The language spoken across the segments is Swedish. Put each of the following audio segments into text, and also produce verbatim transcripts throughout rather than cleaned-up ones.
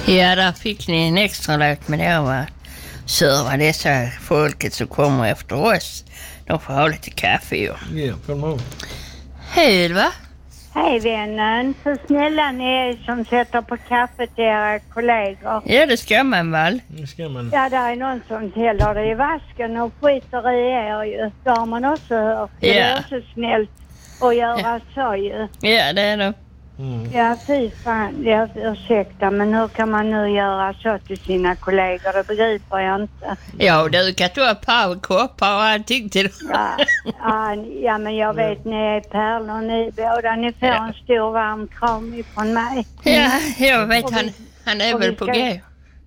Ja, där fick ni en extra låt med det var serva dessa folket som kommer efter oss. De får ha lite kaffe ju. Ja, kom ihåg. Hej, va? Hej vännen, så snälla ni är som sätter på kaffe till era kollegor. Ja, det ska man väl. Det ska man. Ja, där är någon som häller det i vasken och skiter i er ju. Det har man också hört. Det Ja. är också snällt att göra Ja. så ju. Ja, det är det. Mm. Ja, fy fan. Jag ursäkta, men hur kan man nu göra så till sina kollegor? Det begriper jag inte. Ja, och dukat upp här och koppar och allting till dem. Ja, ja, ja, men jag vet, ni är pärlor ni båda. Ni får Ja. en stor varm kram ifrån mig. Ja, jag vet, Och vi- han, han är och väl vi på ska- G.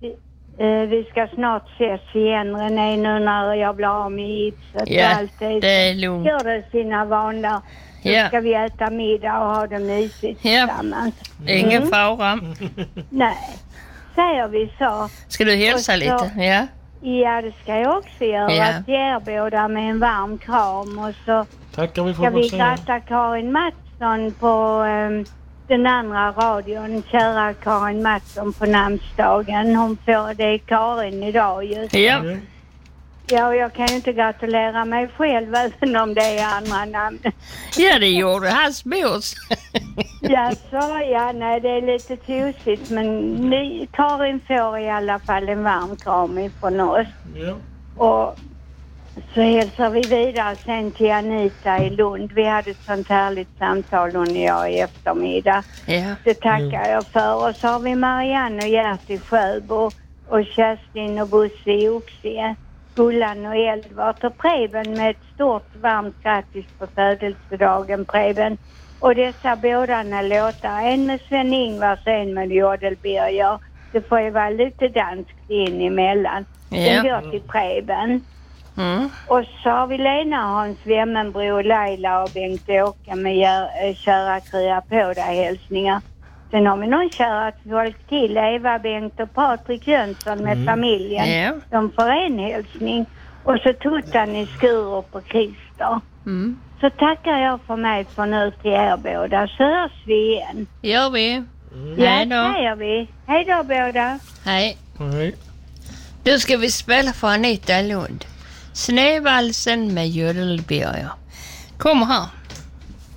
Eh, vi ska snart ses igen, René, nu när jag blir av med gipset Ja, och allt det. det är lugnt. Gör det sina vanor. Så Ja. ska vi äta middag och ha det mysigt Ja. tillsammans. Det är ingen Mm. fara. Nej, säger vi så. Ska du hälsa Och så- lite? Ja. Ja, det ska jag också göra. Ja. Till er båda med en varm kram. Och så Tackar vi för ska vi att säga. gratta Karin Mattsson på um, den andra radion. Kära Karin Mattsson på namnsdagen. Hon får, det är Karin idag ju. Ja. Ja. Ja, och jag kan ju inte gratulera mig själv även om det är andra namn. Ja, det gjorde hans mors. Ja, så ja, nej, det är lite tosigt, men ni, Karin får i alla fall en varm kram ifrån oss. Ja. Och så hälsar vi vidare sen till Anita i Lund. Vi hade ett sånt härligt samtal hon och jag i eftermiddag. Ja. Det tackar jag för. Och så har vi Marianne och Gert i Sjöbo och Kerstin och Bosse i Oxie. Gullan och Eldvart och Preben med ett stort varmt grattis på födelsedagen, Preben. Och dessa båda låtar, en med Sven-Ingvars, en med Jodelbirger. Det får ju vara lite danskt in emellan. Den Ja. går till Preben. Mm. Och så har vi Lena, Hans Wemmenbro, Laila och Bengt-Åke med gör, kära krya på dig hälsningar. Sen har vi någon kära folk till, Eva, Bengt och Patrik Jönsson med Mm. familjen. Ja. De får en hälsning. Och så Tuttan i Skurup och Christer. Mm. Så tackar jag för mig för nu till er båda. Så hörs vi igen. Gör vi. Mm. Ja, Hej då. säger vi. Hej då båda. Hej. Hej. Nu ska vi spela för Anita Lund. Snövalsen med Jodelbirger. Kommer här.